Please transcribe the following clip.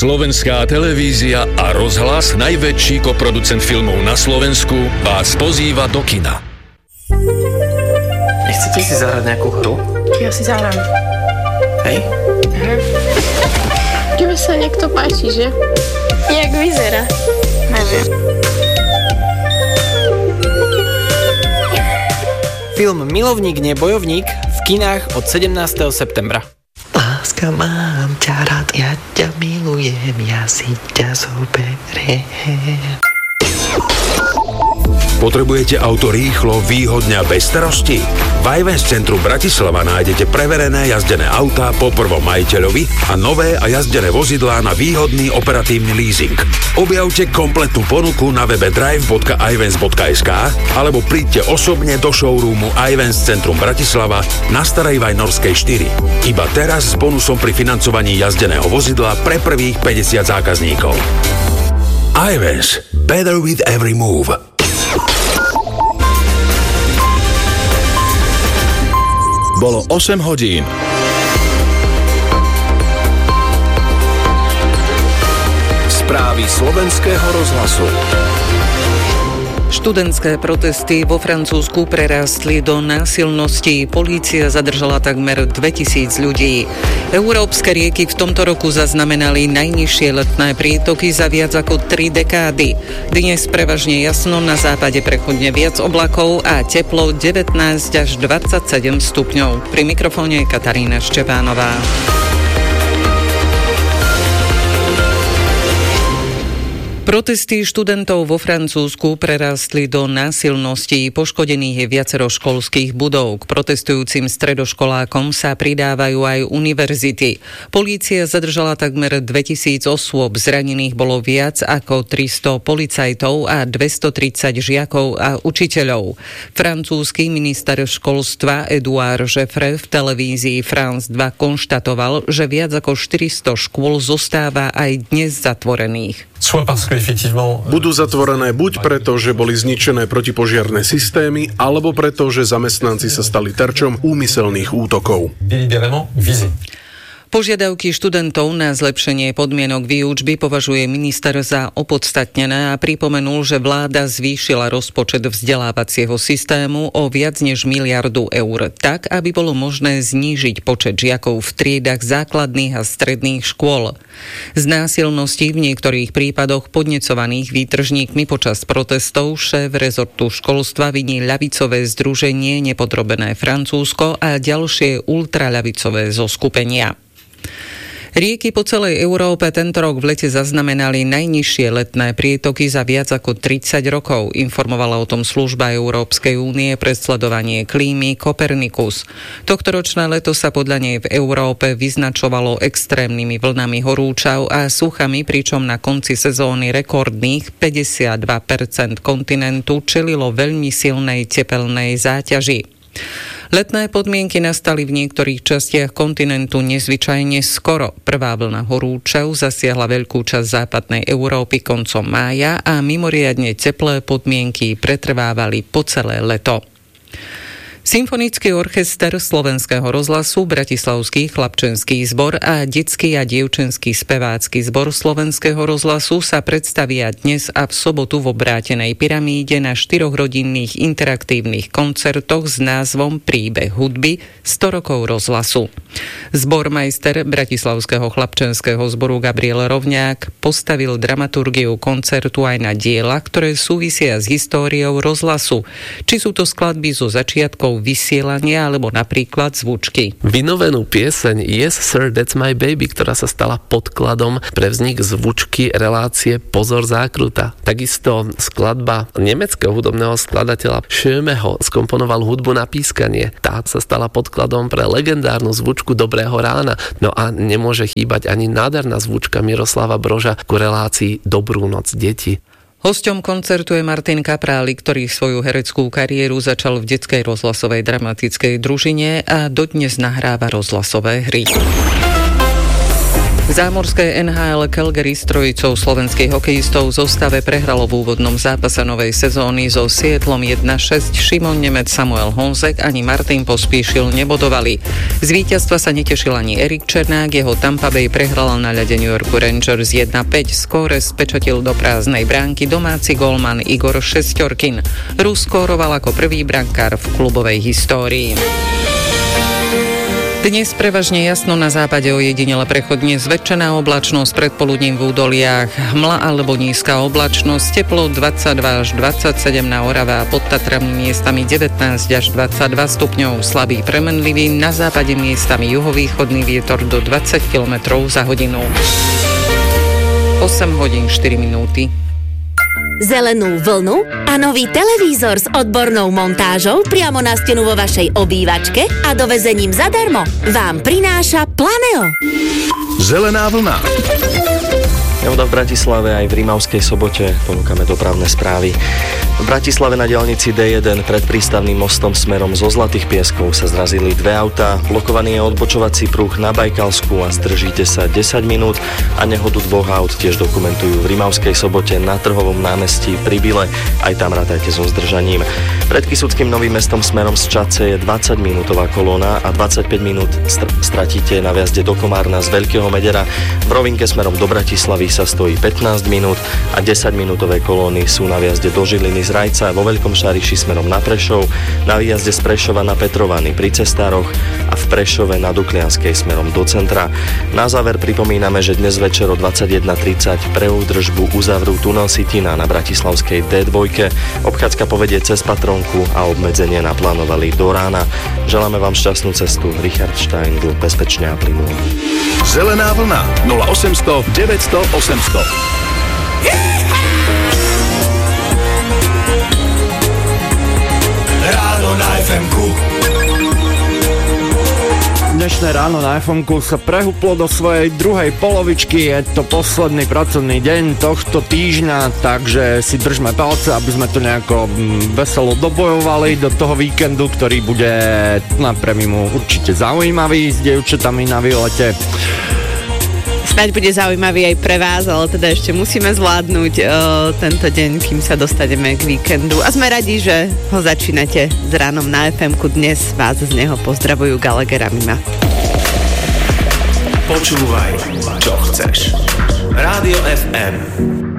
Slovenská televízia a rozhlas, najväčší koproducent filmov na Slovensku, vás pozýva do kina. Nechcete si zahrať nejakú hru? Ja si zahrám. Hej? Tebe sa niekto páči, že? Jak vyzerá? Neviem. Film Milovník, nie bojovník v kinách od 17. septembra. Láska, mám ťa rád, ja ťa milujem, ja si ťa zoberiem. Potrebujete auto rýchlo, výhodne a bez starosti? V Ivens centru Bratislava nájdete preverené jazdené autá po prvom majiteľovi a nové a jazdené vozidlá na výhodný operatívny leasing. Objavte kompletnú ponuku na webe drive.ivens.sk alebo príďte osobne do showroomu Ivens centrum Bratislava na Starej Vajnorskej 4. Iba teraz s bonusom pri financovaní jazdeného vozidla pre prvých 50 zákazníkov. Ivens. Better with every move. Bolo 8 hodín. Správy slovenského rozhlasu. Študentské protesty vo Francúzsku prerástli do násilností. Polícia zadržala takmer 2000 ľudí. Európske rieky v tomto roku zaznamenali najnižšie letné prítoky za viac ako 3 dekády. Dnes prevažne jasno, na západe prechodne viac oblakov a teplo 19 až 27 stupňov. Pri mikrofóne je Katarína Štepánová. Protesty študentov vo Francúzsku prerástli do násilností. Poškodených je viacero školských budov. K protestujúcim stredoškolákom sa pridávajú aj univerzity. Polícia zadržala takmer 2000 osôb. Zranených bolo viac ako 300 policajtov a 230 žiakov a učiteľov. Francúzsky minister školstva Édouard Jeffrey v televízii France 2 konštatoval, že viac ako 400 škôl zostáva aj dnes zatvorených. Budú zatvorené buď preto, že boli zničené protipožiarne systémy, alebo preto, že zamestnanci sa stali terčom úmyselných útokov. Požiadavky študentov na zlepšenie podmienok výučby považuje minister za opodstatnené a pripomenul, že vláda zvýšila rozpočet vzdelávacieho systému o viac než 1 miliardu eur, tak, aby bolo možné znížiť počet žiakov v triedach základných a stredných škôl. Z násilností v niektorých prípadoch podnecovaných výtržníkmi počas protestov šéf rezortu školstva viní ľavicové združenie Nepodrobené Francúzsko a ďalšie ultraľavicové zoskupenia. Rieky po celej Európe tento rok v lete zaznamenali najnižšie letné prietoky za viac ako 30 rokov, informovala o tom služba Európskej únie pre sledovanie klímy Copernicus. Tohtoročné leto sa podľa nej v Európe vyznačovalo extrémnymi vlnami horúčav a suchami, pričom na konci sezóny rekordných 52% kontinentu čelilo veľmi silnej tepelnej záťaži. Letné podmienky nastali v niektorých častiach kontinentu nezvyčajne skoro. Prvá vlna horúčav zasiahla veľkú časť západnej Európy koncom mája a mimoriadne teplé podmienky pretrvávali po celé leto. Symfonický orchester Slovenského rozhlasu, Bratislavský chlapčenský zbor a Detský a dievčenský spevácky zbor Slovenského rozhlasu sa predstavia dnes a v sobotu v obrátenej pyramíde na 4-hodinných interaktívnych koncertoch s názvom Príbeh hudby 100 rokov rozhlasu. Zbormajster Bratislavského chlapčenského zboru Gabriel Rovňák postavil dramaturgiu koncertu aj na diela, ktoré súvisia s históriou rozhlasu. Či sú to skladby zo začiatkov vysielania alebo napríklad zvučky. Vynovenú pieseň Yes Sir, That's My Baby, ktorá sa stala podkladom pre vznik zvučky relácie Pozor zákruta. Takisto skladba nemeckého hudobného skladateľa Schömeho skomponoval hudbu na pískanie. Tá sa stala podkladom pre legendárnu zvučku Dobrého rána. No a nemôže chýbať ani nádherná zvučka Miroslava Broža ku relácii Dobrú noc, deti. Hosťom koncertu je Martin Kaprálik, ktorý svoju hereckú kariéru začal v detskej rozhlasovej dramatickej družine a dodnes nahráva rozhlasové hry. Zámorské NHL Calgary s trojicou slovenských hokejistov v zostave prehralo v úvodnom zápase novej sezóny so Seattlom 1-6. Šimon Nemec, Samuel Honzek ani Martin Pospíšil nebodovali. Z víťazstva sa netešil ani Erik Černák, jeho Tampa Bay prehrala na ľade New Yorku Rangers 1-5. Skóre spečatil do prázdnej bránky domáci gólman Igor Šesťorkin. Rus skóroval ako prvý brankár v klubovej histórii. Dnes prevažne jasno, na západe ojedinele prechodne zväčšená oblačnosť, predpoludním v údoliach hmla alebo nízka oblačnosť, teplo 22 až 27 na Orave a pod Tatrami miestami 19 až 22 stupňov, slabý premenlivý, na západe miestami juhovýchodný vietor do 20 km za hodinu. 8 hodín 4 minúty. Zelenú vlnu a nový televízor s odbornou montážou priamo na stenu vo vašej obývačke a dovezením zadarmo vám prináša Planeo. Zelená vlna. Nehoda v Bratislave aj v Rimavskej Sobote, ponúkame dopravné správy. V Bratislave na diaľnici D1 pred prístavným mostom smerom zo Zlatých Pieskov sa zrazili dve autá. Blokovaný je odbočovací pruh na Bajkalsku a zdržíte sa 10 minút a nehodu dvoch aut tiež dokumentujú v Rimavskej Sobote na Trhovom námestí pri Bile. Aj tam rátajte so zdržaním. Pred Kysuckým Novým Mestom smerom z Čadce je 20-minútová kolóna a 25 minút stratíte na viazde do Komárna z Veľkého Medera. V rovinke smerom do Bratislavy sa stojí 15 minút a 10-minútové kolóny sú na viazde do Žiliny z Rajca, vo Veľkom Šariši smerom na Prešov, na výjazde z Prešova na Petrovany pri Cestároch a v Prešove na Duklianskej smerom do centra. Na záver pripomíname, že dnes večer o 21:30 pre údržbu uzavrú tunel Sitina na bratislavskej D2. Obchádzka povedie cez Patronku a obmedzenie naplánovali do rána. Želáme vám šťastnú cestu. Richard Steindl, bezpečne a plynulo. Zelená vlna 0800 900 800. Ráno na FM-ku. Dnešné ráno na FM-ku sa prehúplo do svojej druhej polovičky. Je to posledný pracovný deň tohto týždňa, takže si držme palce, aby sme to nejako veselo dobojovali do toho víkendu, ktorý bude na premimu určite zaujímavý s dievčatami na výlete. Snáď bude zaujímavý aj pre vás, ale teda ešte musíme zvládnuť tento deň, kým sa dostaneme k víkendu. A sme radi, že ho začínate s ránom na FM-ku. Dnes vás z neho pozdravujú Gallagher a Mima. Počúvaj, čo chceš. Rádio FM.